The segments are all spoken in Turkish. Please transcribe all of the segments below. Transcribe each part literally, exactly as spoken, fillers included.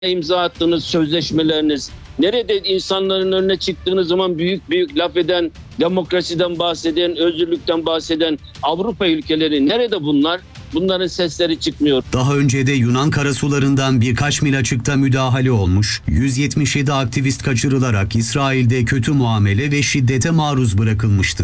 imza attığınız sözleşmeleriniz, nerede insanların önüne çıktığınız zaman büyük büyük laf eden, demokrasiden bahseden, özgürlükten bahseden Avrupa ülkeleri nerede bunlar? Bunların sesleri çıkmıyor. Daha önce de Yunan karasularından birkaç mil açıkta müdahale olmuş, yüz yetmiş yedi aktivist kaçırılarak İsrail'de kötü muamele ve şiddete maruz bırakılmıştı.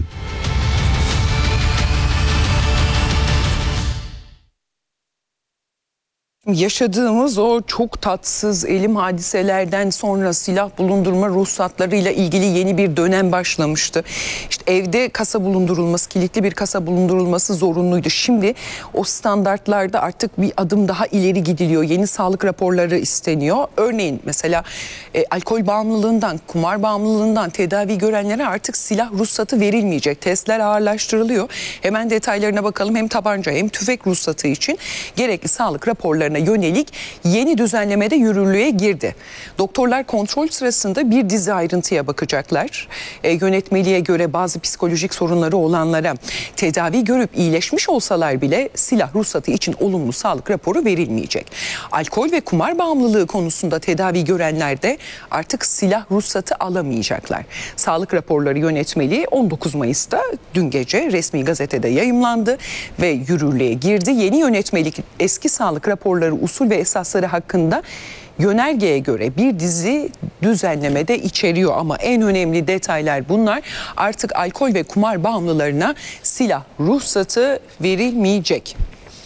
Yaşadığımız o çok tatsız elim hadiselerden sonra silah bulundurma ruhsatlarıyla ilgili yeni bir dönem başlamıştı. İşte evde kasa bulundurulması, kilitli bir kasa bulundurulması zorunluydu. Şimdi o standartlarda artık bir adım daha ileri gidiliyor. Yeni sağlık raporları isteniyor. Örneğin mesela e, alkol bağımlılığından, kumar bağımlılığından tedavi görenlere artık silah ruhsatı verilmeyecek. Testler ağırlaştırılıyor. Hemen detaylarına bakalım. Hem tabanca hem tüfek ruhsatı için gerekli sağlık raporlarına yönelik yeni düzenlemede yürürlüğe girdi. Doktorlar kontrol sırasında bir dizi ayrıntıya bakacaklar. E, yönetmeliğe göre bazı psikolojik sorunları olanlara tedavi görüp iyileşmiş olsalar bile silah ruhsatı için olumlu sağlık raporu verilmeyecek. Alkol ve kumar bağımlılığı konusunda tedavi görenler de artık silah ruhsatı alamayacaklar. Sağlık raporları yönetmeliği on dokuz Mayıs'ta dün gece resmi gazetede yayımlandı ve yürürlüğe girdi. Yeni yönetmelik eski sağlık raporları usul ve esasları hakkında yönergeye göre bir dizi düzenlemede içeriyor ama en önemli detaylar bunlar. Artık alkol ve kumar bağımlılarına silah ruhsatı verilmeyecek.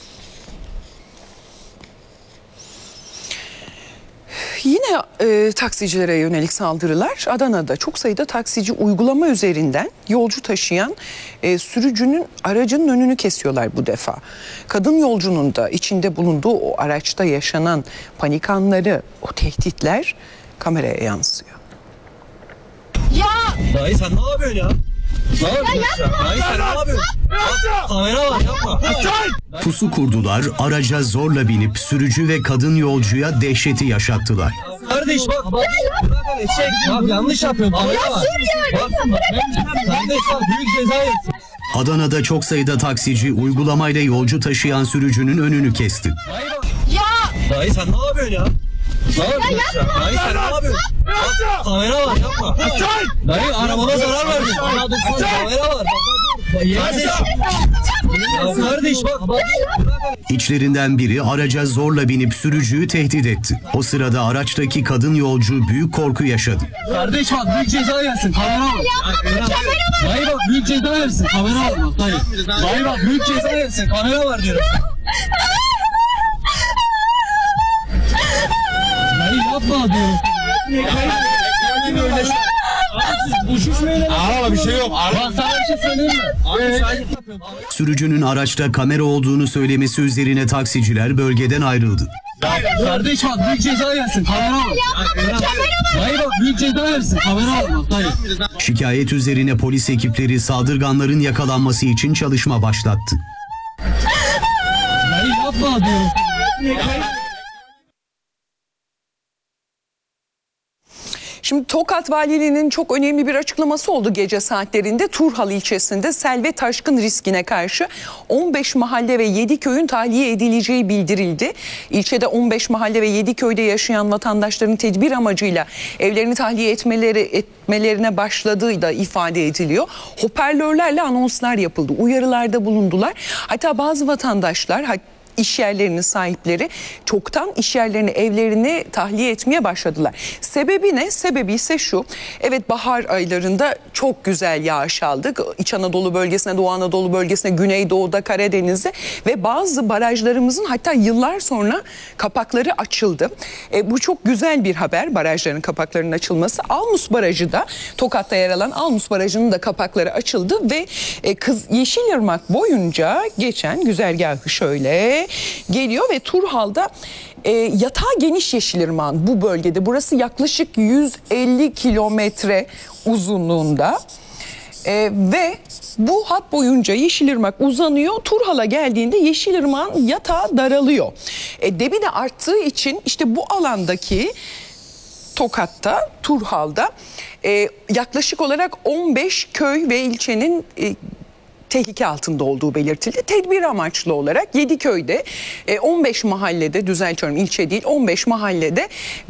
Yine e, taksicilere yönelik saldırılar. Adana'da çok sayıda taksici uygulama üzerinden yolcu taşıyan e, sürücünün aracının önünü kesiyorlar bu defa. Kadın yolcunun da içinde bulunduğu o araçta yaşanan panik anları, o tehditler kameraya yansıyor. Ya! Dayı sen ne yapıyorsun ya? Ne yapıyorsun? yapma! Dayı sen ne yapıyorsun? Bak, kamera var yapma. Pusu kurdular, araca zorla binip sürücü ve kadın yolcuya dehşeti yaşattılar. Kardeş bak bak. Çek. Bak yanlış yapıyorsun. Kamera var. Bak. Kardeş bak büyük ceza yersin. Adana'da çok sayıda taksici uygulamayla yolcu taşıyan sürücünün önünü kesti. Ya! Dayı sen ne yapıyorsun ya? Ne yapıyorsun? yapma! Dayı sen ne yapıyorsun? Bak, kamera var yapma. Dayı arabama zarar verdin. Kamera var. Kardeş. Ya kardeş bak. İçlerinden biri araca zorla binip sürücüyü tehdit etti. O sırada araçtaki kadın yolcu büyük korku yaşadı. Kardeş bak büyük ceza yersin. Kamera var. Dayı bak büyük ceza yersin. Kamera var bak dayı. Dayı bak büyük ceza yersin. Kamera var diyorum. Dayı yapma diyorum. Araba bir şey yok. Bak sana bir şey söyleyeyim mi? Abi Sürücünün araçta kamera olduğunu söylemesi üzerine taksiciler bölgeden ayrıldı. Kardeş bak büyük ceza yersin. Kamera var. Dayı bak büyük ceza yersin. Kamera var bak dayı. Şikayet üzerine polis ekipleri saldırganların yakalanması için çalışma başlattı. Dayı yapma diyorum. Şimdi Tokat Valiliğinin çok önemli bir açıklaması oldu gece saatlerinde. Turhal ilçesinde sel ve taşkın riskine karşı on beş mahalle ve yedi köyün tahliye edileceği bildirildi. İlçede on beş mahalle ve yedi köyde yaşayan vatandaşların tedbir amacıyla evlerini tahliye etmeleri etmelerine başladığı da ifade ediliyor. Hoparlörlerle anonslar yapıldı, uyarılarda bulundular. Hatta bazı vatandaşlar, İş yerlerinin sahipleri çoktan iş yerlerini, evlerini tahliye etmeye başladılar. Sebebi ne? Sebebi ise şu. Evet, bahar aylarında çok güzel yağış aldık. İç Anadolu bölgesine, Doğu Anadolu bölgesine, Güneydoğu'da, Karadeniz'de ve bazı barajlarımızın hatta yıllar sonra kapakları açıldı. E, bu çok güzel bir haber, barajların kapaklarının açılması. Almus Barajı da, Tokat'ta yer alan Almus Barajı'nın da kapakları açıldı ve e, Kız Yeşilırmak boyunca geçen güzergahı şöyle geliyor ve Turhal'da e, yatağı geniş Yeşilırmak'ın bu bölgede, burası yaklaşık yüz elli kilometre uzunluğunda e, ve bu hat boyunca Yeşilırmak uzanıyor. Turhal'a geldiğinde Yeşilırmak'ın yatağı daralıyor. E, debi de arttığı için işte bu alandaki Tokat'ta, Turhal'da e, yaklaşık olarak on beş köy ve ilçenin e, tehlike altında olduğu belirtildi. Tedbir amaçlı olarak Yediköy'de e, on beş mahallede, düzeltiyorum ilçe değil, on beş mahallede